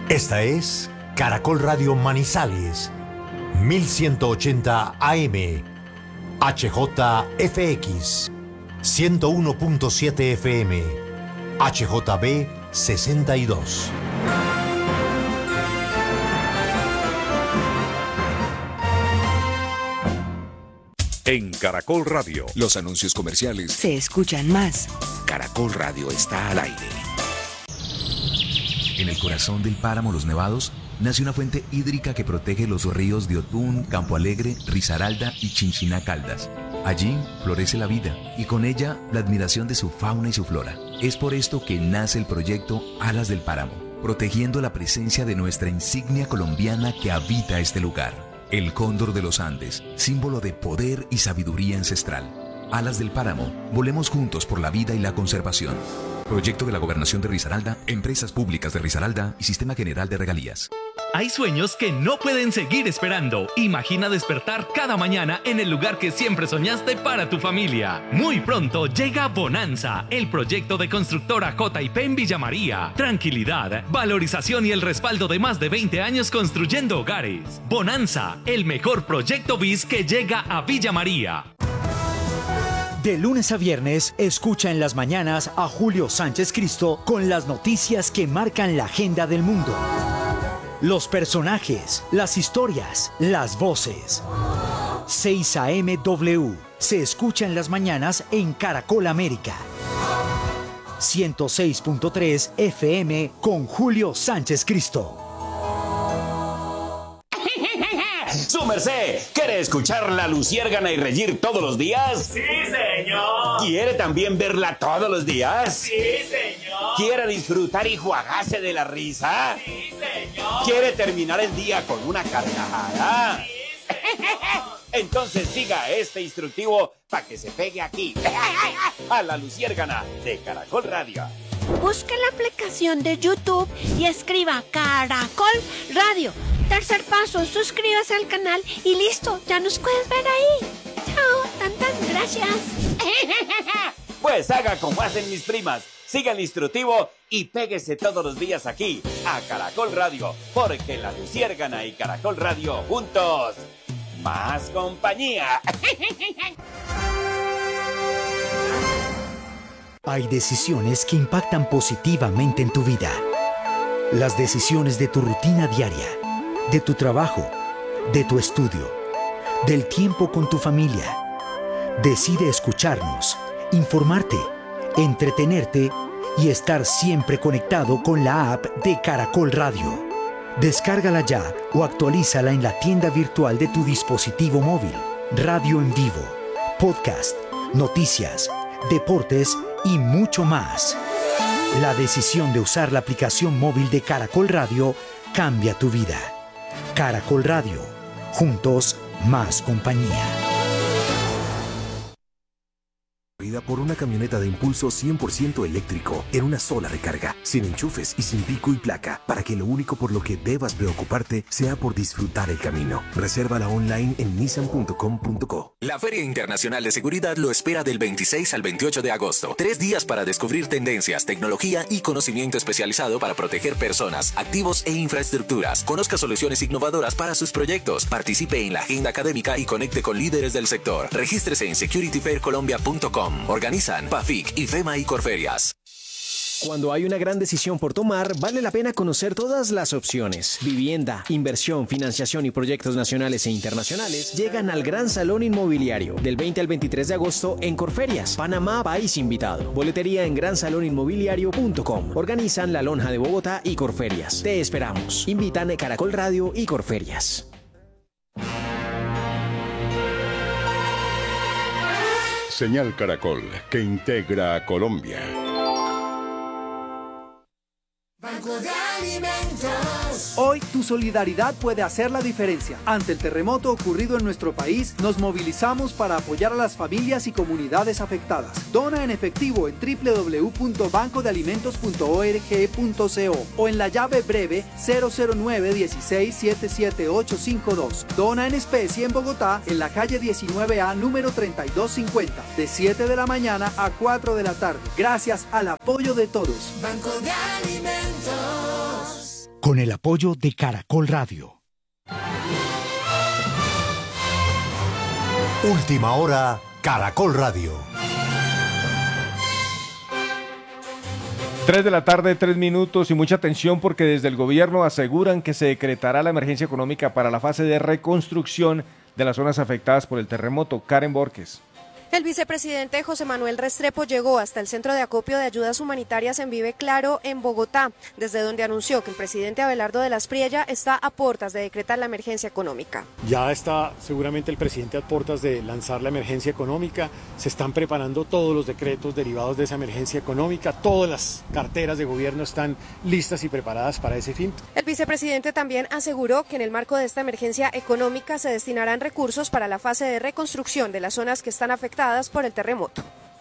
Esta es Caracol Radio Manizales, 1180 AM, HJFX, 101.7 FM, HJB 62. En Caracol Radio, los anuncios comerciales se escuchan más. Caracol Radio está al aire. En el corazón del páramo Los Nevados nace una fuente hídrica que protege los ríos de Otún, Campo Alegre, Risaralda y Chinchiná Caldas. Allí florece la vida y con ella la admiración de su fauna y su flora. Es por esto que nace el proyecto Alas del Páramo, protegiendo la presencia de nuestra insignia colombiana que habita este lugar. El cóndor de los Andes, símbolo de poder y sabiduría ancestral. Alas del Páramo, volemos juntos por la vida y la conservación. Proyecto de la Gobernación de Risaralda, Empresas Públicas de Risaralda y Sistema General de Regalías. Hay sueños que no pueden seguir esperando. Imagina despertar cada mañana en el lugar que siempre soñaste para tu familia. Muy pronto llega Bonanza, el proyecto de constructora J&P en Villa María. Tranquilidad, valorización y el respaldo de más de 20 años construyendo hogares. Bonanza, el mejor proyecto BIS que llega a Villa María. De lunes a viernes, escucha en las mañanas a Julio Sánchez Cristo con las noticias que marcan la agenda del mundo. Los personajes, las historias, las voces. 6 AM W se escucha en las mañanas en Caracol América. 106.3 FM con Julio Sánchez Cristo. ¡Su merced! ¿Quiere escuchar La Luciérgana y reír todos los días? ¡Sí, señor! ¿Quiere también verla todos los días? ¡Sí, señor! ¿Quiere disfrutar y jugarse de la risa? ¡Sí, señor! ¿Quiere terminar el día con una carcajada? ¡Sí, señor! Entonces siga este instructivo para que se pegue aquí, a La Luciérgana de Caracol Radio. Busque la aplicación de YouTube y escriba Caracol Radio. Tercer paso, suscríbase al canal y listo, ya nos puedes ver ahí. Chao, tantas gracias. Pues haga como hacen mis primas, siga el instructivo y péguese todos los días aquí a Caracol Radio, porque La Luciérgana y Caracol Radio juntos, más compañía. Hay decisiones que impactan positivamente en tu vida. Las decisiones de tu rutina diaria, de tu trabajo, de tu estudio, del tiempo con tu familia. Decide escucharnos, informarte, entretenerte y estar siempre conectado con la app de Caracol Radio. Descárgala ya o actualízala en la tienda virtual de tu dispositivo móvil. Radio en vivo, podcast, noticias, deportes y mucho más. La decisión de usar la aplicación móvil de Caracol Radio cambia tu vida. Caracol Radio. Juntos, más compañía. Por una camioneta de impulso 100% eléctrico, en una sola recarga, sin enchufes y sin pico y placa, para que lo único por lo que debas preocuparte sea por disfrutar el camino. Resérvala online en nissan.com.co. La Feria Internacional de Seguridad lo espera del 26 al 28 de agosto. 3 días para descubrir tendencias, tecnología y conocimiento especializado para proteger personas, activos e infraestructuras. Conozca soluciones innovadoras para sus proyectos. Participe en la agenda académica y conecte con líderes del sector. Regístrese en securityfaircolombia.com. Organizan PAFIC, IFEMA y Corferias. Cuando hay una gran decisión por tomar, vale la pena conocer todas las opciones. Vivienda, inversión, financiación y proyectos nacionales e internacionales llegan al Gran Salón Inmobiliario del 20 al 23 de agosto en Corferias, Panamá, país invitado. Boletería en gransaloninmobiliario.com. Organizan La Lonja de Bogotá y Corferias. Te esperamos. Invitan a Caracol Radio y Corferias. Señal Caracol, que integra a Colombia. Banco de Alimentos. Hoy tu solidaridad puede hacer la diferencia. Ante el terremoto ocurrido en nuestro país, nos movilizamos para apoyar a las familias y comunidades afectadas. Dona en efectivo en www.bancodealimentos.org.co o en la llave breve 009-16-77852. Dona en especie en Bogotá, en la calle 19A, número 3250, de 7 de la mañana a 4 de la tarde. Gracias al apoyo de todos. Banco de Alimentos. con el apoyo de Caracol Radio. Última hora, Caracol Radio. 3 de la tarde, 3 minutos y mucha atención porque desde el gobierno aseguran que se decretará la emergencia económica para la fase de reconstrucción de las zonas afectadas por el terremoto. Karen Borges. El vicepresidente José Manuel Restrepo llegó hasta el Centro de Acopio de Ayudas Humanitarias en Vive Claro, en Bogotá, desde donde anunció que el presidente Abelardo de la Espriella está a puertas de decretar la emergencia económica. Ya está seguramente el presidente a puertas de lanzar la emergencia económica, se están preparando todos los decretos derivados de esa emergencia económica, todas las carteras de gobierno están listas y preparadas para ese fin. El vicepresidente también aseguró que en el marco de esta emergencia económica se destinarán recursos para la fase de reconstrucción de las zonas que están afectadas por el terremoto.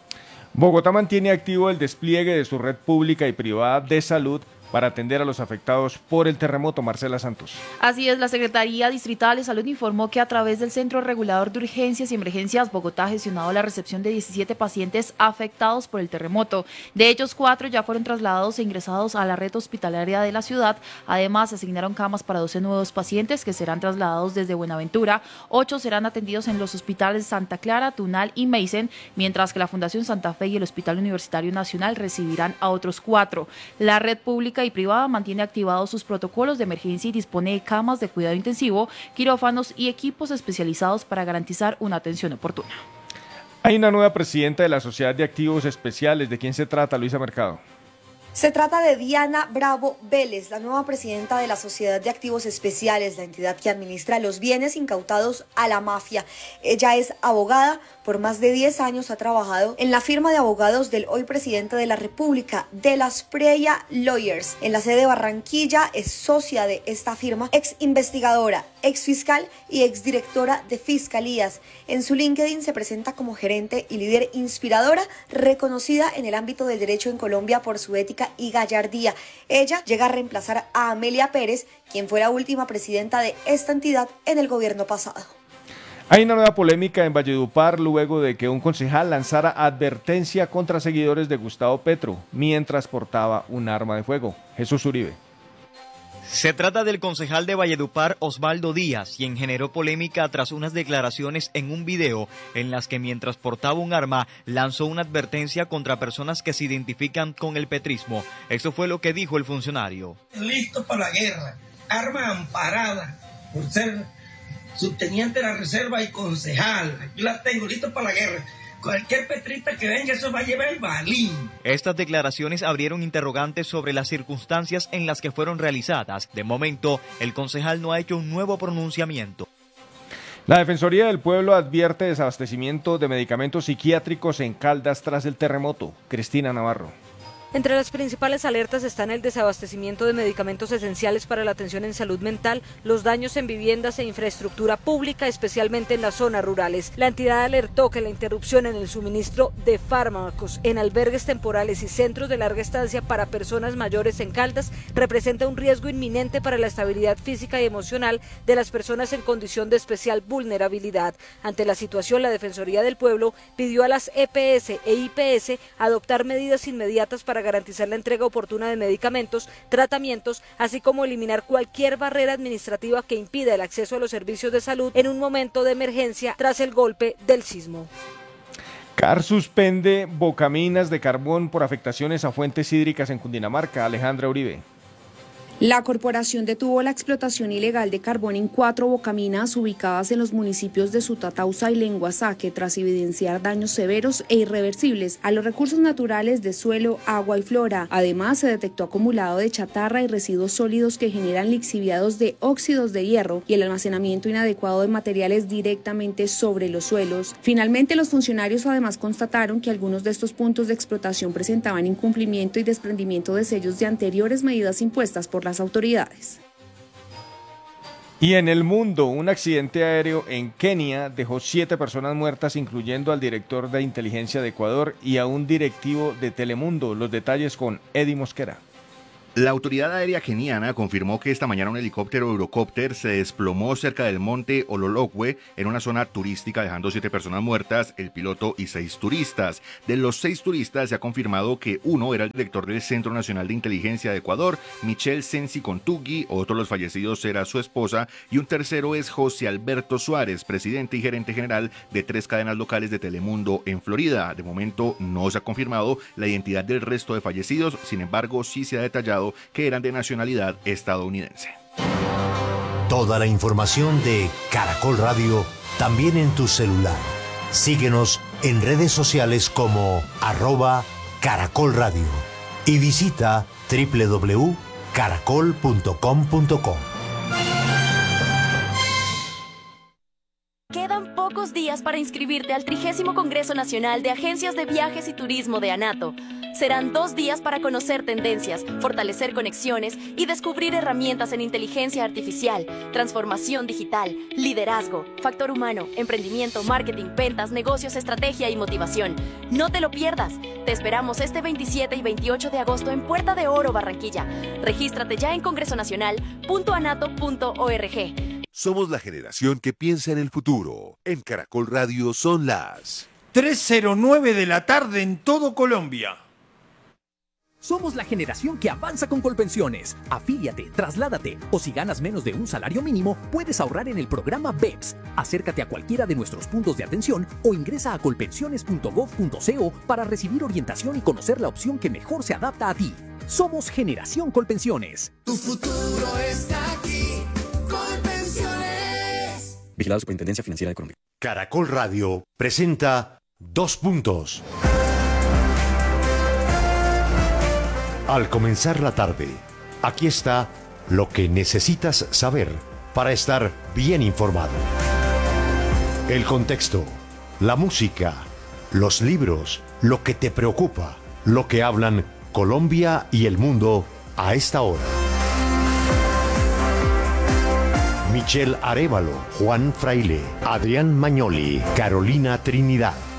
Bogotá mantiene activo el despliegue de su red pública y privada de salud para atender a los afectados por el terremoto. Marcela Santos. Así es, la Secretaría Distrital de Salud informó que a través del Centro Regulador de Urgencias y Emergencias, Bogotá ha gestionado la recepción de 17 pacientes afectados por el terremoto. De ellos, 4 ya fueron trasladados e ingresados a la red hospitalaria de la ciudad. Además, se asignaron camas para 12 nuevos pacientes que serán trasladados desde Buenaventura. 8 serán atendidos en los hospitales Santa Clara, Tunal y Meisen, mientras que la Fundación Santa Fe y el Hospital Universitario Nacional recibirán a otros 4. La red pública y privada mantiene activados sus protocolos de emergencia y dispone de camas de cuidado intensivo, quirófanos y equipos especializados para garantizar una atención oportuna. Hay una nueva presidenta de la Sociedad de Activos Especiales. ¿De quién se trata, Luisa Mercado? Se trata de Diana Bravo Vélez, la nueva presidenta de la Sociedad de Activos Especiales, la entidad que administra los bienes incautados a la mafia. Ella es abogada, por más de 10 años ha trabajado en la firma de abogados del hoy presidente de la República, de la Espriella Lawyers. En la sede de Barranquilla es socia de esta firma, ex investigadora, ex fiscal y ex directora de fiscalías. En su LinkedIn se presenta como gerente y líder inspiradora, reconocida en el ámbito del derecho en Colombia por su ética y gallardía. Ella llega a reemplazar a Amelia Pérez, quien fue la última presidenta de esta entidad en el gobierno pasado. Hay una nueva polémica en Valledupar luego de que un concejal lanzara advertencia contra seguidores de Gustavo Petro mientras portaba un arma de fuego. Jesús Uribe. Se trata del concejal de Valledupar, Osvaldo Díaz, quien generó polémica tras unas declaraciones en un video en las que mientras portaba un arma lanzó una advertencia contra personas que se identifican con el petrismo. Eso fue lo que dijo el funcionario. Listo para la guerra, arma amparada por ser subteniente de la reserva y concejal. Aquí la tengo, listo para la guerra. Cualquier petrista que venga, eso va a llevar el balín. Estas declaraciones abrieron interrogantes sobre las circunstancias en las que fueron realizadas. De momento, el concejal no ha hecho un nuevo pronunciamiento. La Defensoría del Pueblo advierte desabastecimiento de medicamentos psiquiátricos en Caldas tras el terremoto. Cristina Navarro. Entre las principales alertas están el desabastecimiento de medicamentos esenciales para la atención en salud mental, los daños en viviendas e infraestructura pública, especialmente en las zonas rurales. La entidad alertó que la interrupción en el suministro de fármacos en albergues temporales y centros de larga estancia para personas mayores en Caldas representa un riesgo inminente para la estabilidad física y emocional de las personas en condición de especial vulnerabilidad. Ante la situación, la Defensoría del Pueblo pidió a las EPS e IPS adoptar medidas inmediatas para garantizar la entrega oportuna de medicamentos, tratamientos, así como eliminar cualquier barrera administrativa que impida el acceso a los servicios de salud en un momento de emergencia tras el golpe del sismo. CAR suspende bocaminas de carbón por afectaciones a fuentes hídricas en Cundinamarca. Alejandra Uribe. La corporación detuvo la explotación ilegal de carbón en 4 bocaminas ubicadas en los municipios de Sutatausa y Lenguasaque tras evidenciar daños severos e irreversibles a los recursos naturales de suelo, agua y flora. Además, se detectó acumulado de chatarra y residuos sólidos que generan lixiviados de óxidos de hierro y el almacenamiento inadecuado de materiales directamente sobre los suelos. Finalmente, los funcionarios además constataron que algunos de estos puntos de explotación presentaban incumplimiento y desprendimiento de sellos de anteriores medidas impuestas por las autoridades. Y en el mundo, un accidente aéreo en Kenia dejó 7 personas muertas, incluyendo al director de inteligencia de Ecuador y a un directivo de Telemundo. Los detalles con Eddie Mosquera. La autoridad aérea keniana confirmó que esta mañana un helicóptero Eurocopter se desplomó cerca del monte Ololokwe en una zona turística, dejando 7 personas muertas, el piloto y 6 turistas. De los 6 turistas se ha confirmado que uno era el director del Centro Nacional de Inteligencia de Ecuador, Michel Sensi Contugui, otro de los fallecidos era su esposa y un tercero es José Alberto Suárez, presidente y gerente general de 3 cadenas locales de Telemundo en Florida. De momento no se ha confirmado la identidad del resto de fallecidos, sin embargo sí se ha detallado que eran de nacionalidad estadounidense. Toda la información de Caracol Radio también en tu celular. Síguenos en redes sociales como @Caracol Radio y visita www.caracol.com.co. Quedan pocos días para inscribirte al 30º Congreso Nacional de Agencias de Viajes y Turismo de ANATO. Serán 2 días para conocer tendencias, fortalecer conexiones y descubrir herramientas en inteligencia artificial, transformación digital, liderazgo, factor humano, emprendimiento, marketing, ventas, negocios, estrategia y motivación. No te lo pierdas. Te esperamos este 27 y 28 de agosto en Puerta de Oro, Barranquilla. Regístrate ya en congresonacional.anato.org. Somos la generación que piensa en el futuro. En Caracol Radio son las 3:09 de la tarde en todo Colombia. Somos la generación que avanza con Colpensiones. Afíliate, trasládate o si ganas menos de un salario mínimo, puedes ahorrar en el programa BEPS. Acércate a cualquiera de nuestros puntos de atención o ingresa a colpensiones.gov.co para recibir orientación y conocer la opción que mejor se adapta a ti. Somos Generación Colpensiones. Tu futuro está aquí. Colpensiones. Vigilado Superintendencia Financiera de Colombia. Caracol Radio presenta 2 puntos. Al comenzar la tarde, aquí está lo que necesitas saber para estar bien informado. El contexto, la música, los libros, lo que te preocupa, lo que hablan Colombia y el mundo a esta hora. Michelle Arévalo, Juan Fraile, Adrián Mañoli, Carolina Trinidad.